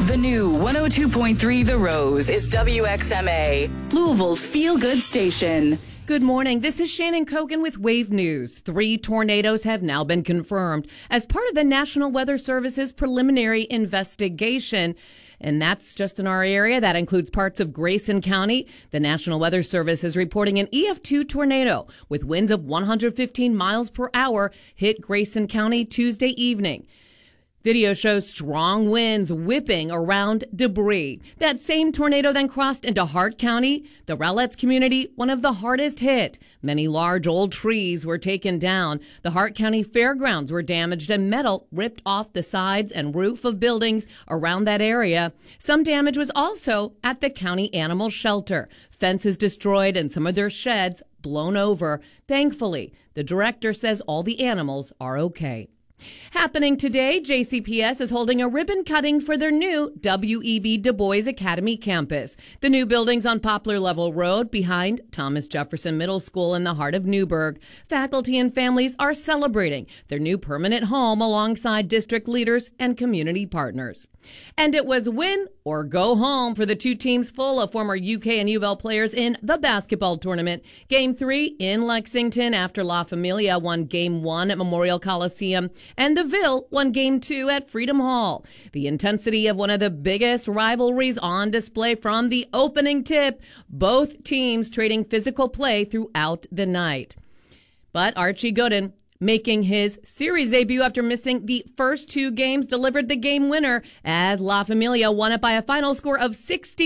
The new 102.3 The Rose is WXMA, Louisville's feel-good station. Good morning. This is Shannon Kogan with Wave News. 3 tornadoes have now been confirmed as part of the National Weather Service's preliminary investigation. And that's just in our area. That includes parts of Grayson County. The National Weather Service is reporting an EF2 tornado with winds of 115 miles per hour hit Grayson County Tuesday evening. Video shows strong winds whipping around debris. That same tornado then crossed into Hart County, the Rowletts community, one of the hardest hit. Many large old trees were taken down. The Hart County Fairgrounds were damaged and metal ripped off the sides and roof of buildings around that area. Some damage was also at the county animal shelter. Fences destroyed and some of their sheds blown over. Thankfully, the director says all the animals are okay. Happening today, JCPS is holding a ribbon cutting for their new W.E.B. Du Bois Academy campus. The new building's on Poplar Level Road behind Thomas Jefferson Middle School in the heart of Newburgh. Faculty and families are celebrating their new permanent home alongside district leaders and community partners. And it was win or go home for the two teams full of former UK and U of L players in the basketball tournament. Game 3 in Lexington after La Familia won Game 1 at Memorial Coliseum and DeVille won Game 2 at Freedom Hall. The intensity of one of the biggest rivalries on display from the opening tip, both teams trading physical play throughout the night. But Archie Gooden, making his series debut after missing the first 2 games, delivered the game winner as La Familia won it by a final score of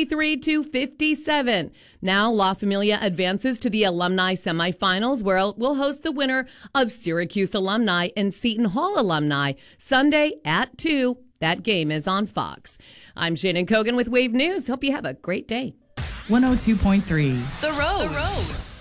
63-57. Now La Familia advances to the alumni semifinals, where it will host the winner of Syracuse alumni and Seton Hall alumni Sunday at 2. That game is on Fox. I'm Shannon Kogan with Wave News. Hope you have a great day. 102.3 The Rose.